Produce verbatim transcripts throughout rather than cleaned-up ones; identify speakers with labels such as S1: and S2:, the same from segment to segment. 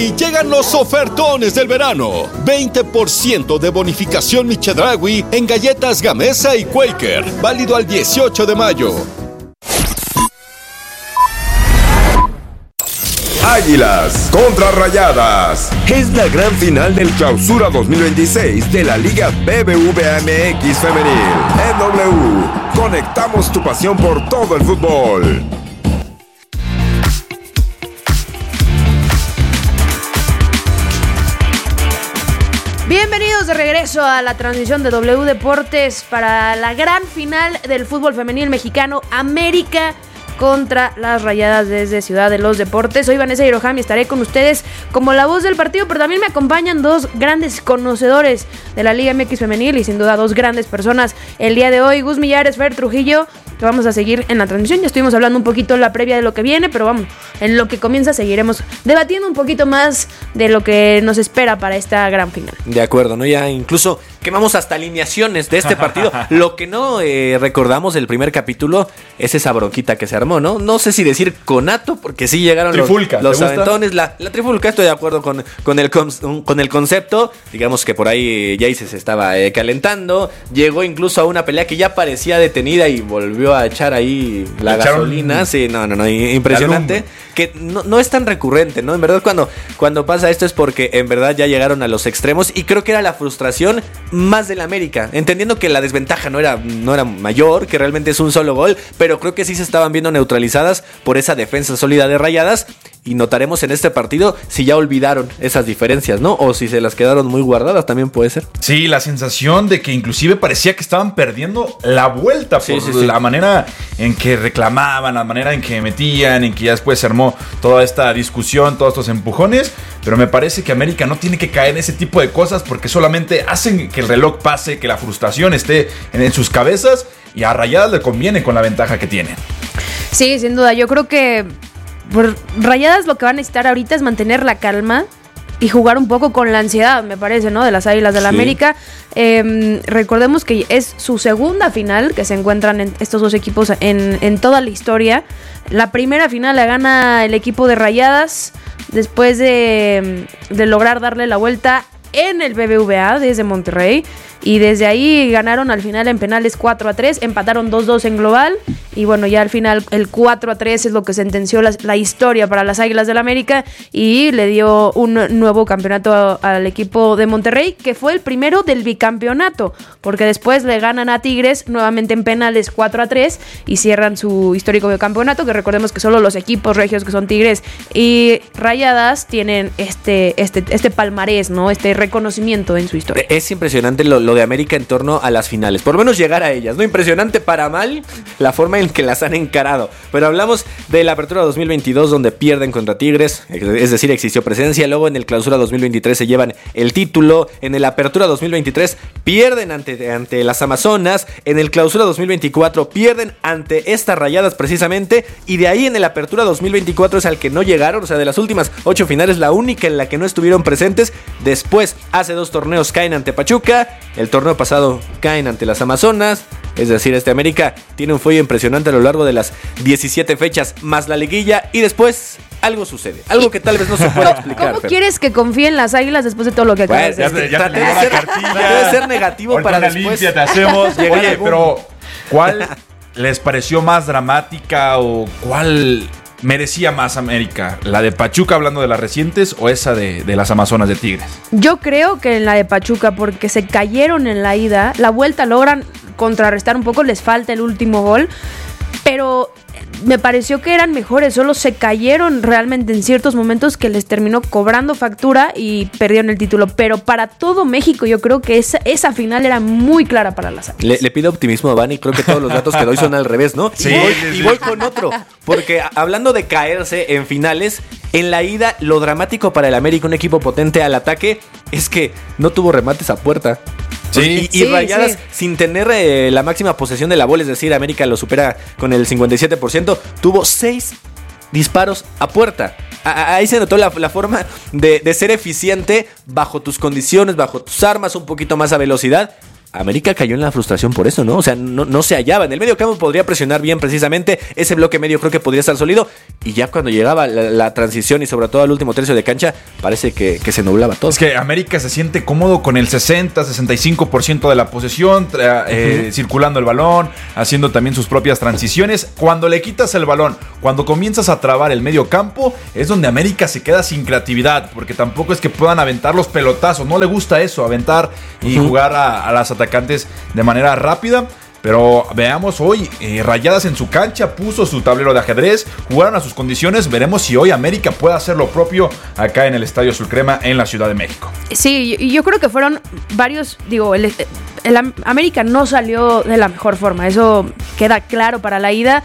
S1: Y llegan los ofertones del verano. veinte por ciento de bonificación Mi Chedraui en galletas Gamesa y Quaker. Válido al dieciocho de mayo.
S2: Águilas contra Rayadas. Es la gran final del Clausura dos mil veintiséis de la Liga B B V A M X Femenil. En W, conectamos tu pasión por todo el fútbol.
S3: Bienvenidos de regreso a la transmisión de W Deportes para la gran final del fútbol femenil mexicano, América contra las Rayadas desde Ciudad de los Deportes. Soy Vanessa Iroham y estaré con ustedes como la voz del partido, pero también me acompañan dos grandes conocedores de la Liga M X Femenil y sin duda dos grandes personas el día de hoy. Gus Millares, Fer Trujillo, que vamos a seguir en la transmisión. Ya estuvimos hablando un poquito en la previa de lo que viene, pero vamos, en lo que comienza seguiremos debatiendo un poquito más de lo que nos espera para esta gran final.
S4: De acuerdo, ¿no? Ya incluso quemamos hasta alineaciones de este partido. Lo que no eh, recordamos del primer capítulo es esa bronquita que se armó, ¿no? No sé si decir conato, porque sí llegaron
S5: trifulca,
S4: los, los aventones. La, la trifulca, estoy de acuerdo con, con, el, con el concepto. Digamos que por ahí Jayce se estaba eh, calentando. Llegó incluso a una pelea que ya parecía detenida y volvió a echar ahí la
S5: Echaron
S4: gasolina. Sí, no, no, no, impresionante. Que no, no es tan recurrente, ¿no? En verdad, cuando, cuando pasa esto es porque en verdad ya llegaron a los extremos. Y creo que era la frustración más del América, entendiendo que la desventaja no era, no era mayor, que realmente es un solo gol, pero creo que sí se estaban viendo neutralizadas por esa defensa sólida de Rayadas. Y notaremos en este partido si ya olvidaron esas diferencias, ¿no? O si se las quedaron muy guardadas, también puede ser.
S5: Sí, la sensación de que inclusive parecía que estaban perdiendo la vuelta por
S4: sí, sí, sí.
S5: la manera en que reclamaban, la manera en que metían, en que ya después se armó toda esta discusión, todos estos empujones. Pero me parece que América no tiene que caer en ese tipo de cosas porque solamente hacen que el reloj pase, que la frustración esté en, en sus cabezas, y a Rayadas le conviene con la ventaja que tienen.
S3: Sí, sin duda, yo creo que por Rayadas lo que va a necesitar ahorita es mantener la calma y jugar un poco con la ansiedad, me parece, ¿no? De las Águilas del la
S4: sí.
S3: América. Eh, recordemos que es su segunda final que se encuentran en estos dos equipos en, en toda la historia. La primera final la gana el equipo de Rayadas después de, de lograr darle la vuelta en el B B V A desde Monterrey. Y desde ahí ganaron al final en penales cuatro a tres, empataron dos dos en global. Y bueno, ya al final el cuatro a tres es lo que sentenció la, la historia para las Águilas del América y le dio un nuevo campeonato al equipo de Monterrey, que fue el primero del bicampeonato, porque después le ganan a Tigres nuevamente en penales cuatro a tres y cierran su histórico campeonato, que recordemos que solo los equipos regios, que son Tigres y Rayadas, tienen este, este, este palmarés, ¿no? Este reconocimiento en su historia.
S4: Es impresionante lo, lo de América en torno a las finales, por lo menos llegar a ellas, ¿no? Impresionante para mal la forma en que las han encarado. Pero hablamos de la Apertura dos mil veintidós, donde pierden contra Tigres, es decir, existió presencia. Luego en el Clausura dos mil veintitrés se llevan el título. En el Apertura dos mil veintitrés pierden ante, ante las Amazonas. En el Clausura dos mil veinticuatro pierden ante estas Rayadas precisamente. Y de ahí en el Apertura dos mil veinticuatro es al que no llegaron. O sea, de las últimas ocho finales, la única en la que no estuvieron presentes. Después, hace dos torneos caen ante Pachuca. El torneo pasado caen ante las Amazonas. Es decir, este América tiene un fuelle impresionante a lo largo de las diecisiete fechas más la liguilla, y después algo sucede, algo que tal vez no se pueda explicar.
S3: ¿Cómo
S4: Fer?
S3: quieres que confíen las Águilas después de todo lo que acabas de decir?
S5: Ya te llegó la cartilla.
S4: Debe ser negativo.
S5: Ahorita
S4: para
S5: una
S4: después
S5: limpia te hacemos.
S4: llegar
S5: Oye,
S4: algún-
S5: pero ¿cuál les pareció más dramática o cuál merecía más América? ¿La de Pachuca, hablando de las recientes, o esa de, de las Amazonas de Tigres?
S3: Yo creo que en la de Pachuca, porque se cayeron en la ida, la vuelta logran contrarrestar un poco, les falta el último gol, pero me pareció que eran mejores, solo se cayeron realmente en ciertos momentos que les terminó cobrando factura y perdieron el título. Pero para todo México yo creo que esa, esa final era muy clara para las Águilas.
S4: Le, le pido optimismo a Vani, creo que todos los datos que doy son al revés, ¿no?
S5: Sí,
S4: y, voy,
S5: sí,
S4: y
S5: sí.
S4: voy con otro, porque hablando de caerse en finales, en la ida lo dramático para el América, un equipo potente al ataque, es que no tuvo remates a puerta.
S5: Sí.
S4: Y, y
S3: Sí,
S4: Rayadas,
S3: sí.
S4: sin tener eh, la máxima posesión de la bola, es decir, América lo supera con el cincuenta y siete por ciento, tuvo seis disparos a puerta. A- ahí se notó la, la forma de, de ser eficiente bajo tus condiciones, bajo tus armas, un poquito más a velocidad. América cayó en la frustración por eso, ¿no? O sea, no, no se hallaba. En el medio campo podría presionar bien precisamente. Ese bloque medio creo que podría estar sólido. Y ya cuando llegaba la, la transición y sobre todo al último tercio de cancha, parece que, que se nublaba todo.
S5: Es que América se siente cómodo con el sesenta, sesenta y cinco por ciento de la posesión, tra- eh, uh-huh. circulando el balón, haciendo también sus propias transiciones. Cuando le quitas el balón, cuando comienzas a trabar el medio campo, es donde América se queda sin creatividad, porque tampoco es que puedan aventar los pelotazos. No le gusta eso, aventar y uh-huh. jugar a, a las atacantes de manera rápida. Pero veamos hoy, eh, Rayadas en su cancha, puso su tablero de ajedrez, jugaron a sus condiciones. Veremos si hoy América puede hacer lo propio acá en el Estadio Sulcrema en la Ciudad de México.
S3: Sí, y yo creo que fueron varios, digo, el, el América no salió de la mejor forma, eso queda claro para la ida.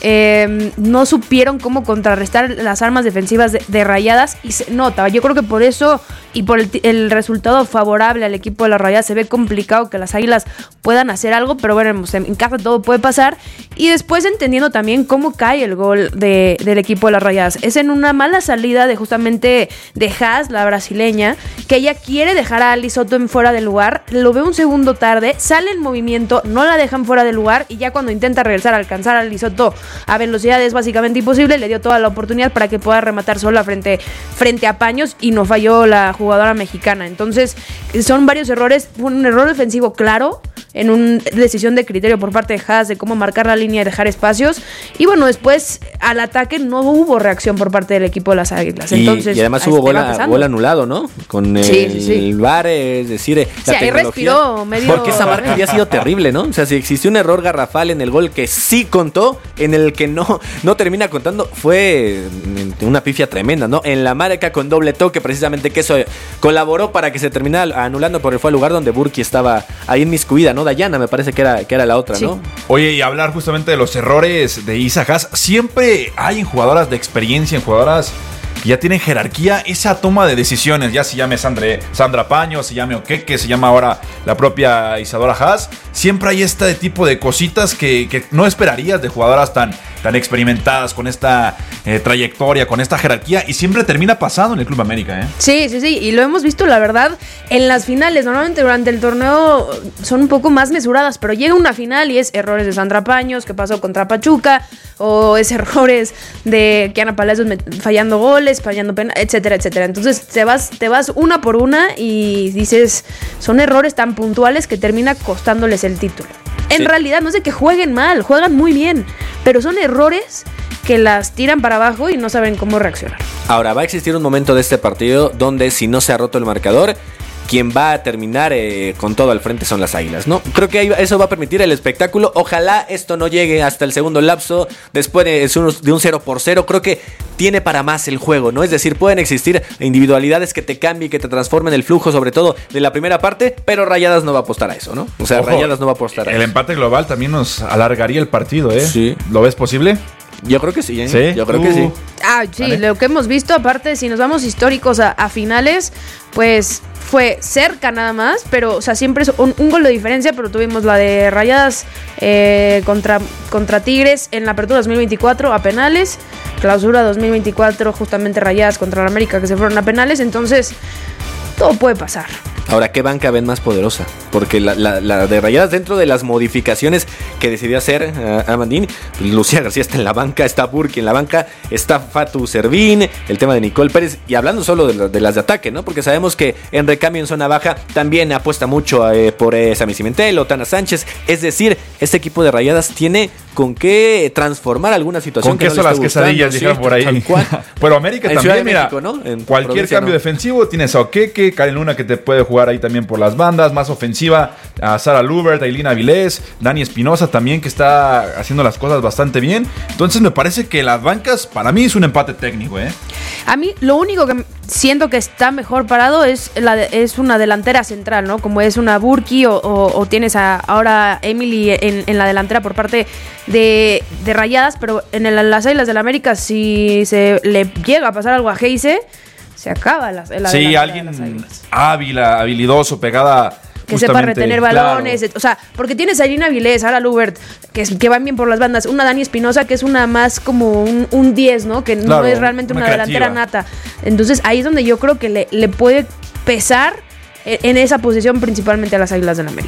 S3: Eh, no supieron cómo contrarrestar las armas defensivas de, de Rayadas y se nota, yo creo que por eso y por el, el resultado favorable al equipo de las Rayadas se ve complicado que las Águilas puedan hacer algo, pero bueno, en casa todo puede pasar. Y después entendiendo también cómo cae el gol de, del equipo de las Rayadas, es en una mala salida de justamente de Haas, la brasileña, que ella quiere dejar a Ali Soto en fuera de lugar, lo ve un segundo tarde, sale en movimiento, no la dejan fuera de lugar y ya cuando intenta regresar a alcanzar a Ali Soto a velocidad es básicamente imposible, le dio toda la oportunidad para que pueda rematar sola frente, frente a Paños y no falló la jugadora mexicana. Entonces son varios errores, un error defensivo claro en una decisión de criterio por parte de Haas de cómo marcar la línea y dejar espacios, y bueno, después al ataque no hubo reacción por parte del equipo de las Águilas. Entonces,
S4: y, y además hubo gol, gol anulado, ¿no? Con el, sí, sí, sí. el V A R, es decir, la
S3: sí, ahí respiró medio.
S4: Porque esa marca había sido terrible, ¿no? O sea, si existió un error garrafal en el gol que sí contó, en el que no, no termina contando, fue una pifia tremenda, ¿no? En la marca con doble toque, precisamente que eso colaboró para que se terminara anulando, porque fue el lugar donde Burki estaba ahí inmiscuida, ¿no? Dayana me parece que era, que era la otra, sí. ¿no?
S5: Oye, y hablar justamente de los errores de Isa Haas, siempre hay en jugadoras de experiencia, en jugadoras que ya tienen jerarquía, esa toma de decisiones, ya se llame Sandra, Sandra Paños, se llame Oqueque, se llama ahora la propia Isadora Haas, siempre hay este tipo de cositas que, que no esperarías de jugadoras tan, tan experimentadas, con esta eh, trayectoria, con esta jerarquía, y siempre termina pasando en el Club América, ¿eh?
S3: Sí, sí, sí, y lo hemos visto, la verdad, en las finales. Normalmente durante el torneo son un poco más mesuradas, pero llega una final y es errores de Sandra Paños, que pasó contra Pachuca, o es errores de Kiana Palacios fallando goles, fallando penales, etcétera, etcétera. Entonces te vas, te vas una por una y dices, son errores tan puntuales que termina costándoles el título. En sí. realidad no es de que jueguen mal, juegan muy bien, pero son errores que las tiran para abajo y no saben cómo reaccionar.
S4: Ahora, va a existir un momento de este partido donde si no se ha roto el marcador, quien va a terminar eh, con todo al frente son las Águilas, ¿no? Creo que ahí, eso va a permitir el espectáculo. Ojalá esto no llegue hasta el segundo lapso, después de, de un cero por cero. Creo que tiene para más el juego, ¿no? Es decir, pueden existir individualidades que te cambien, que te transformen el flujo, sobre todo de la primera parte, pero Rayadas no va a apostar a eso, ¿no? O sea, Ojo, Rayadas no va a apostar a
S5: el
S4: eso.
S5: El empate global también nos alargaría el partido, ¿eh?
S4: Sí.
S5: ¿Lo ves posible?
S4: Yo creo que sí, ¿eh?
S5: ¿Sí?
S4: Yo creo
S5: uh.
S4: que sí.
S3: Ah, sí, ¿vale? Lo que hemos visto, aparte, si nos vamos históricos a, a finales, pues fue cerca nada más, pero, o sea, siempre es un, un gol de diferencia, pero tuvimos la de Rayadas eh, contra, contra Tigres en la apertura dos mil veinticuatro a penales, clausura dos mil veinticuatro justamente Rayadas contra la América que se fueron a penales, entonces todo puede pasar.
S4: Ahora, ¿qué banca ven más poderosa? Porque la, la, la de Rayadas, dentro de las modificaciones que decidió hacer uh, Amandín, Lucía García está en la banca, está Burki en la banca, está Fatu Servín, el tema de Nicole Pérez, y hablando solo de, de las de ataque, ¿no? Porque sabemos que en recambio en zona baja también apuesta mucho eh, por eh, Sammy Cimentel o Tana Sánchez. Es decir, este equipo de Rayadas tiene con qué transformar alguna situación.
S5: ¿Con qué son las quesadillas, dijeron por ahí? Pero América en también, mira, México, ¿no? En cualquier cambio no. defensivo, tienes a Oqueque, Karen Luna que te puede jugar ahí también por las bandas, más ofensiva, a Sara Lubert, a Ailina Avilés, Dani Espinosa también que está haciendo las cosas bastante bien. Entonces me parece que las bancas, para mí es un empate técnico, ¿eh?
S3: A mí lo único que siento que está mejor parado es, la de, es una delantera central, ¿no? Como es una Burki o, o, o tienes a, ahora Emily en, en la delantera por parte de, de Rayadas, pero en el, las Águilas del América si se le llega a pasar algo a Heise, se acaba la, la
S5: sí, alguien hábil, habilidoso, pegada.
S3: Que sepa retener balones, claro. O sea, porque tienes a Ailina Avilés, Sara Lubert, que, que van bien por las bandas, una Dani Espinosa que es una más como un, un diez, ¿no? Que claro, no es realmente una, una delantera nata. Entonces ahí es donde yo creo que le, le puede pesar en esa posición principalmente a las Águilas del América.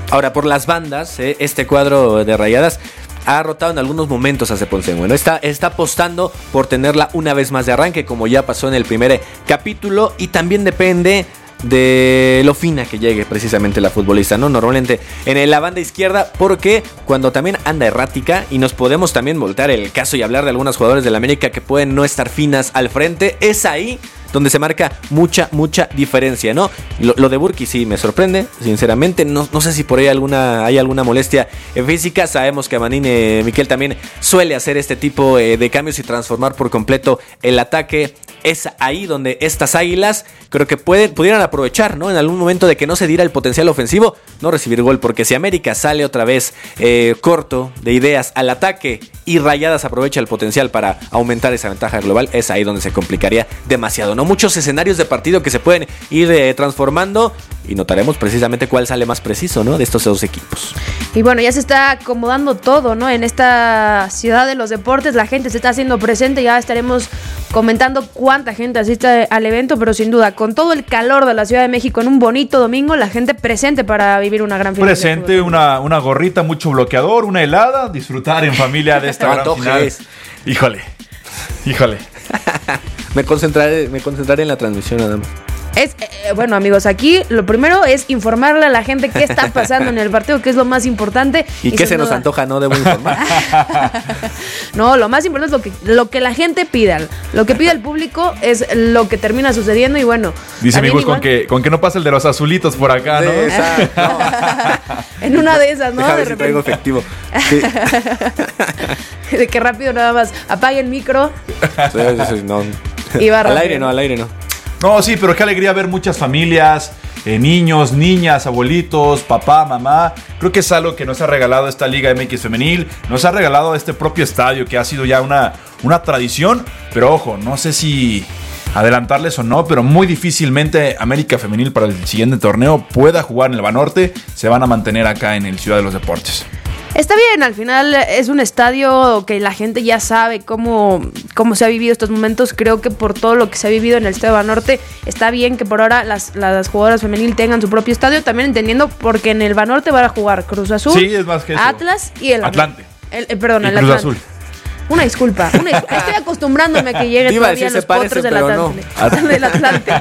S4: Ahora, por las bandas, eh, este cuadro de Rayadas ha rotado en algunos momentos a Ponce. Bueno, está, está apostando por tenerla una vez más de arranque, como ya pasó en el primer eh, capítulo, y también depende de lo fina que llegue precisamente la futbolista, ¿no? Normalmente en la banda izquierda, porque cuando también anda errática, y nos podemos también voltear el caso y hablar de algunos jugadores del América que pueden no estar finas al frente, es ahí donde se marca mucha, mucha diferencia, ¿no? Lo, lo de Burki sí me sorprende, sinceramente. No, no sé si por ahí alguna, hay alguna molestia física. Sabemos que Manín eh, Miquel también suele hacer este tipo eh, de cambios y transformar por completo el ataque. Es ahí donde estas águilas creo que pueden, pudieran aprovechar, ¿no? En algún momento de que no se diera el potencial ofensivo, no recibir gol, porque si América sale otra vez eh, corto de ideas al ataque y Rayadas aprovecha el potencial para aumentar esa ventaja global, es ahí donde se complicaría demasiado, ¿no? Muchos escenarios de partido que se pueden ir eh, transformando, y notaremos precisamente cuál sale más preciso, ¿no? De estos dos equipos.
S3: Y bueno, ya se está acomodando todo, ¿no? En esta ciudad de los deportes, la gente se está haciendo presente, ya estaremos comentando cuánta gente asiste al evento, pero sin duda, con todo el calor de la Ciudad de México en un bonito domingo, la gente presente para vivir una gran final.
S5: Presente, una, una gorrita, mucho bloqueador, una helada, disfrutar en familia de esta gran final. Híjole, híjole.
S4: me concentraré, me concentraré en la transmisión nada más.
S3: Es, eh, bueno, amigos, aquí lo primero es informarle a la gente qué está pasando en el partido, que es lo más importante.
S4: ¿Y, y qué se nos duda... antoja? No debo informar.
S3: No, lo más importante es lo que, lo que la gente pida. Lo que pide el público es lo que termina sucediendo, y bueno.
S5: Dice mi Gus, igual... con, que, con que no pase el de los azulitos por acá, ¿no?
S4: Esa, no.
S3: En una de esas, ¿no?
S4: Déjame
S3: de
S4: si traigo efectivo.
S3: Sí. De que rápido nada más apague el micro.
S4: Sí, sí, no.
S3: Y va
S4: al aire no, al aire no.
S5: No, sí, pero qué alegría ver muchas familias, eh, niños, niñas, abuelitos, papá, mamá. Creo que es algo que nos ha regalado esta Liga M X Femenil, nos ha regalado este propio estadio que ha sido ya una, una tradición. Pero ojo, no sé si adelantarles o no, pero muy difícilmente América Femenil para el siguiente torneo pueda jugar en el Banorte. Se van a mantener acá en el Ciudad de los Deportes.
S3: Está bien, al final es un estadio que la gente ya sabe cómo, cómo se ha vivido estos momentos. Creo que por todo lo que se ha vivido en el Estadio Banorte, está bien que por ahora las, las jugadoras femenil tengan su propio estadio. También entendiendo porque en el Banorte van a jugar Cruz Azul,
S5: sí, es más que eso.
S3: Atlas y el
S5: Atlante.
S3: El, el, perdón,
S5: y
S3: el
S5: Cruz
S3: Atlante.
S5: Azul.
S3: Una disculpa, una disculpa. Estoy acostumbrándome a que llegue todavía los potros del Atlante. No. Del Atlante.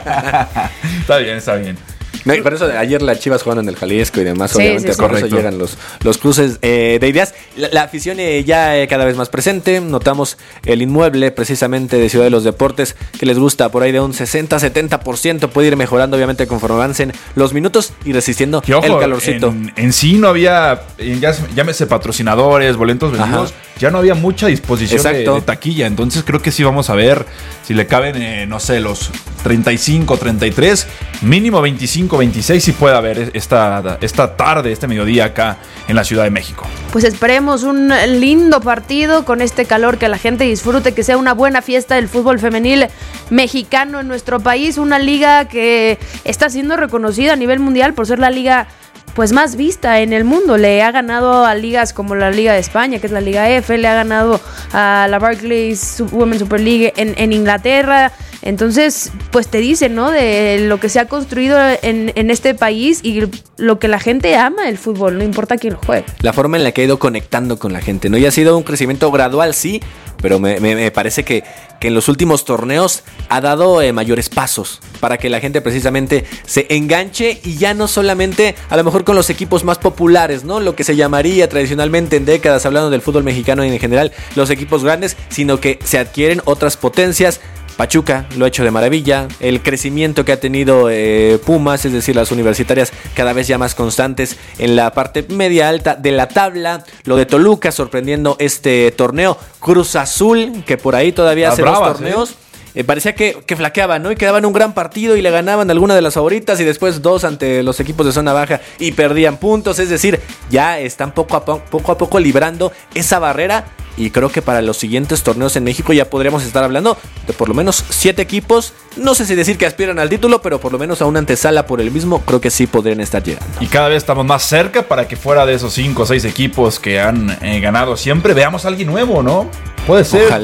S5: Está bien, está bien.
S4: No, por eso ayer las Chivas jugaron en el Jalisco y demás,
S3: sí,
S4: obviamente,
S3: sí, sí.
S4: por eso llegan los, los cruces eh, de ideas. La, la afición eh, ya eh, cada vez más presente. Notamos el inmueble precisamente de Ciudad de los Deportes, que les gusta por ahí de un sesenta a setenta por ciento. Puede ir mejorando, obviamente, conforme avancen los minutos y resistiendo
S5: ojo,
S4: el calorcito.
S5: En, en sí no había, ya, llámese patrocinadores, boletos vendidos. Ajá. Ya no había mucha disposición de, de taquilla. Entonces creo que sí vamos a ver si le caben, eh, no sé, los treinta y cinco, treinta y tres, mínimo veinticinco, veintiséis, si puede haber esta, esta tarde, este mediodía acá en la Ciudad de México.
S3: Pues esperemos un lindo partido con este calor, que la gente disfrute, que sea una buena fiesta del fútbol femenil mexicano en nuestro país. Una liga que está siendo reconocida a nivel mundial por ser la liga pues más vista en el mundo. Le ha ganado a ligas como la Liga de España, que es la Liga F, le ha ganado a la Barclays Women's Super League en, en Inglaterra. Entonces, pues te dice, ¿no? De lo que se ha construido en, en este país y lo que la gente ama el fútbol, no importa quién lo juegue.
S4: La forma en la que ha ido conectando con la gente, ¿no? Y ha sido un crecimiento gradual, sí, pero me, me, me parece que, que en los últimos torneos ha dado eh, mayores pasos para que la gente precisamente se enganche, y ya no solamente a lo mejor con los equipos más populares, ¿no? Lo que se llamaría tradicionalmente en décadas, hablando del fútbol mexicano y en general los equipos grandes, sino que se adquieren otras potencias. Pachuca lo ha hecho de maravilla, el crecimiento que ha tenido eh, Pumas, es decir, las universitarias cada vez ya más constantes en la parte media alta de la tabla, lo de Toluca sorprendiendo este torneo, Cruz Azul, que por ahí todavía hace dos torneos, ¿eh? Eh, parecía que, que flaqueaban, ¿no? Y quedaban un gran partido y le ganaban a alguna de las favoritas y después dos ante los equipos de zona baja y perdían puntos, es decir, ya están poco a po- poco a poco librando esa barrera. Y creo que para los siguientes torneos en México ya podríamos estar hablando de por lo menos siete equipos. No sé si decir que aspiran al título, pero por lo menos a una antesala por el mismo, creo que sí podrían estar llegando.
S5: Y cada vez estamos más cerca para que fuera de esos cinco o seis equipos que han eh, ganado siempre, veamos a alguien nuevo, ¿no? Puede ser.
S4: Ojalá.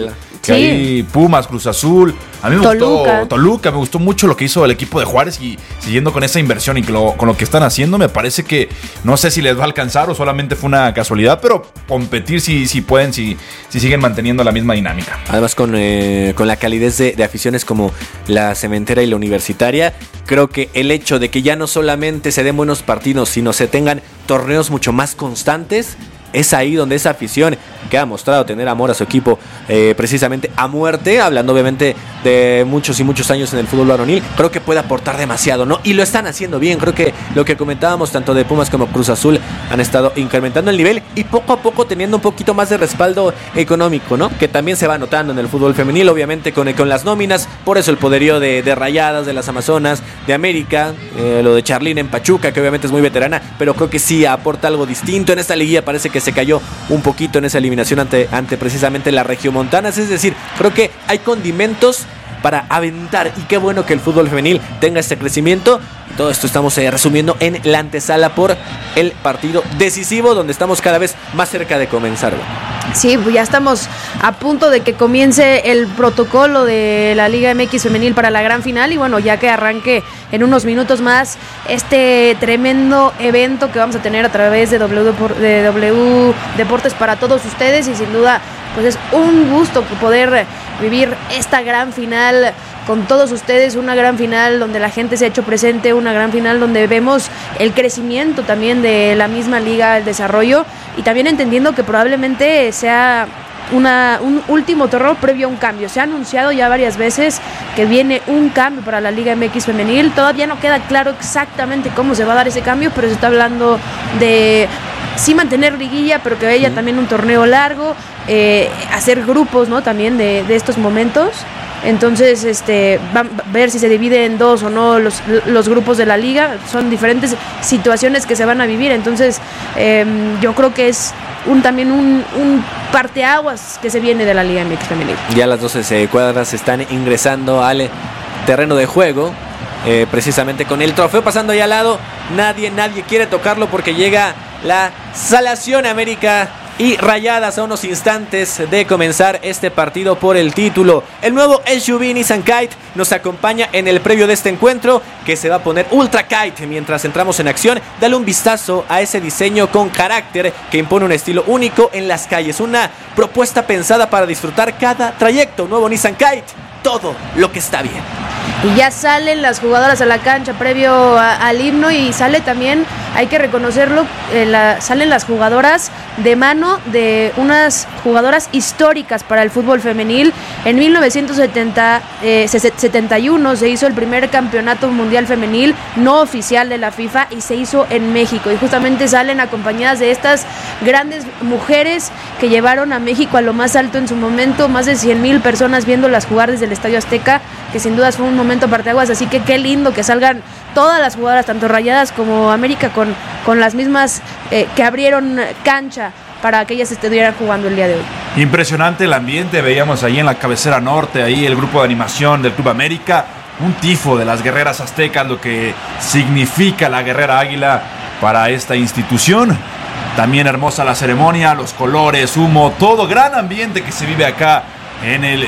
S3: Sí.
S5: Ahí Pumas, Cruz Azul. A mí me
S3: Toluca.
S5: gustó Toluca, me gustó mucho lo que hizo el equipo de Juárez y siguiendo con esa inversión y lo, con lo que están haciendo, me parece que no sé si les va a alcanzar o solamente fue una casualidad, pero competir si, si pueden, si, si siguen manteniendo la misma dinámica.
S4: Además con, eh, con la calidez de, de aficiones como la Cementera y la Universitaria, creo que el hecho de que ya no solamente se den buenos partidos, sino se tengan torneos mucho más constantes, es ahí donde esa afición que ha mostrado tener amor a su equipo eh, precisamente a muerte, hablando obviamente de muchos y muchos años en el fútbol varonil, creo que puede aportar demasiado, ¿no? Y lo están haciendo bien. Creo que lo que comentábamos tanto de Pumas como Cruz Azul han estado incrementando el nivel y poco a poco teniendo un poquito más de respaldo económico, ¿no? Que también se va notando en el fútbol femenil, obviamente con, con las nóminas, por eso el poderío de, de Rayadas, de las Amazonas, de América, eh, lo de Charlín en Pachuca, que obviamente es muy veterana, pero creo que sí aporta algo distinto. En esta liguilla parece que se cayó un poquito en esa eliminación ante, ante precisamente las regiomontanas, es decir, creo que hay condimentos para aventar y qué bueno que el fútbol femenil tenga este crecimiento. Todo esto estamos eh, resumiendo en la antesala por el partido decisivo donde estamos cada vez más cerca de comenzarlo.
S3: Sí, pues ya estamos a punto de que comience el protocolo de la Liga M X femenil para la gran final y bueno, ya que arranque en unos minutos más este tremendo evento que vamos a tener a través de W, de W Deportes para todos ustedes y sin duda pues es un gusto poder vivir esta gran final con todos ustedes, una gran final donde la gente se ha hecho presente, una gran final donde vemos el crecimiento también de la misma liga, el desarrollo y también entendiendo que probablemente sea una, un último torneo previo a un cambio. Se ha anunciado ya varias veces que viene un cambio para la Liga M X femenil, todavía no queda claro exactamente cómo se va a dar ese cambio, pero se está hablando de sí mantener liguilla, pero que haya también un torneo largo, eh, hacer grupos, ¿no? También de, de estos momentos. Entonces, este, va a ver si se divide en dos o no los, los grupos de la liga. Son diferentes situaciones que se van a vivir. Entonces, eh, yo creo que es un también un, un parteaguas que se viene de la Liga M X femenil.
S4: Ya las doce cuadras están ingresando al terreno de juego. Eh, precisamente con el trofeo pasando ahí al lado. Nadie, nadie quiere tocarlo porque llega la Salación América y Rayadas a unos instantes de comenzar este partido por el título. El nuevo S U V Nissan Kite nos acompaña en el previo de este encuentro que se va a poner Ultra Kite mientras entramos en acción. Dale un vistazo a ese diseño con carácter que impone un estilo único en las calles. Una propuesta pensada para disfrutar cada trayecto. Nuevo Nissan Kite, todo lo que está bien.
S3: Y ya salen las jugadoras a la cancha previo a, al himno y sale también, hay que reconocerlo, eh, la, salen las jugadoras de mano de unas jugadoras históricas para el fútbol femenil. En mil novecientos setenta, eh, setenta y uno se hizo el primer campeonato mundial femenil no oficial de la FIFA y se hizo en México. Y justamente salen acompañadas de estas grandes mujeres que llevaron a México a lo más alto en su momento, más de cien mil personas viéndolas jugar desde el Estadio Azteca, que sin dudas fue un momento parteaguas, así que qué lindo que salgan todas las jugadoras, tanto Rayadas como América, con, con las mismas eh, que abrieron cancha para que ellas estuvieran jugando el día de hoy.
S5: Impresionante el ambiente, veíamos ahí en la cabecera norte, ahí el grupo de animación del Club América, un tifo de las guerreras aztecas, lo que significa la guerrera águila para esta institución. También hermosa la ceremonia, los colores, humo, todo gran ambiente que se vive acá en el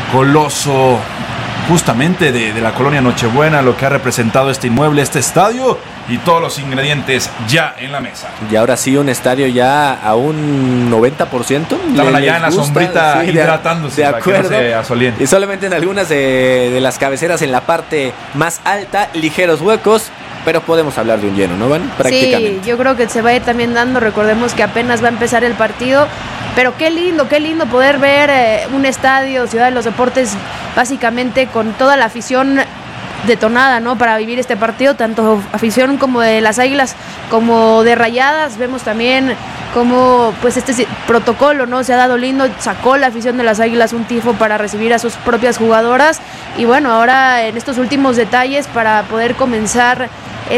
S5: Coloso, justamente de, de la colonia Nochebuena, lo que ha representado este inmueble, este estadio y todos los ingredientes ya en la mesa.
S4: Y ahora sí, un estadio ya a un noventa por ciento.
S5: Estaban allá en la sombrita, sí, hidratándose.
S4: De acuerdo.
S5: No se
S4: y solamente en algunas de, de las cabeceras en la parte más alta, ligeros huecos. Pero podemos hablar de un lleno, ¿no, Van? Prácticamente.
S3: Sí, yo creo que se va a ir también dando. Recordemos que apenas va a empezar el partido. Pero qué lindo, qué lindo poder ver eh, un estadio, Ciudad de los Deportes, básicamente con toda la afición detonada, ¿no? Para vivir este partido, tanto afición como de las Águilas como de Rayadas. Vemos también cómo pues este protocolo, ¿no? Se ha dado lindo, sacó la afición de las Águilas un tifo para recibir a sus propias jugadoras y bueno, ahora en estos últimos detalles para poder comenzar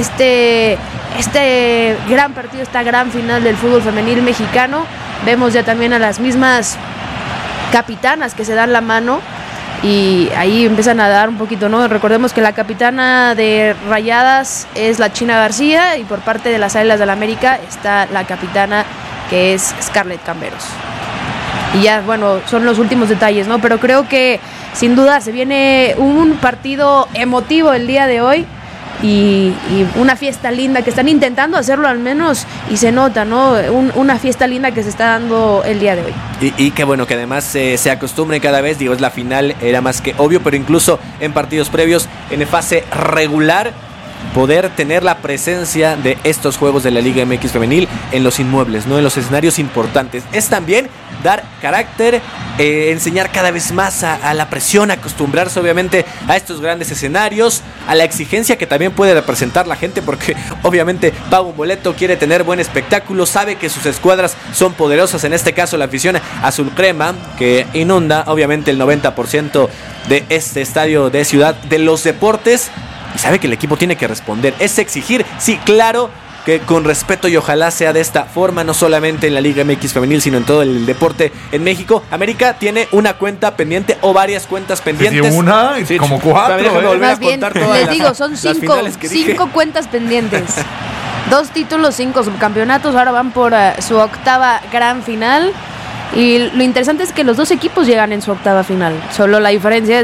S3: este, este gran partido, esta gran final del fútbol femenil mexicano. Vemos ya también a las mismas capitanas que se dan la mano y ahí empiezan a dar un poquito, ¿no? Recordemos que la capitana de Rayadas es la China García y por parte de las Águilas del la América está la capitana que es Scarlett Camberos. y ya, bueno, son los últimos detalles, ¿no? Pero creo que sin duda se viene un partido emotivo el día de hoy. Y, y una fiesta linda que están intentando hacerlo al menos y se nota, ¿no? Un, una fiesta linda que se está dando el día de hoy.
S4: Y, y que bueno, que además eh, se acostumbre cada vez, digo, es la final, era más que obvio, pero incluso en partidos previos, en fase regular, poder tener la presencia de estos juegos de la Liga M X femenil en los inmuebles, ¿no? En los escenarios importantes. Es también dar carácter, eh, enseñar cada vez más a, a la presión, acostumbrarse obviamente a estos grandes escenarios, a la exigencia que también puede representar la gente, porque obviamente paga un boleto, quiere tener buen espectáculo, sabe que sus escuadras son poderosas, en este caso la afición azul crema, que inunda obviamente el noventa por ciento de este estadio de Ciudad de los Deportes, y sabe que el equipo tiene que responder, es exigir, sí, claro, que con respeto y ojalá sea de esta forma, no solamente en la Liga M X femenil, sino en todo el deporte en México. América tiene una cuenta pendiente o varias cuentas pendientes.
S5: ¿Tiene una? Sí, como cuatro.
S3: ¿eh? Más bien, les digo, son cinco, cinco cuentas pendientes. Dos títulos, cinco subcampeonatos, ahora van por uh, su octava gran final. Y lo interesante es que los dos equipos llegan en su octava final. Solo la diferencia es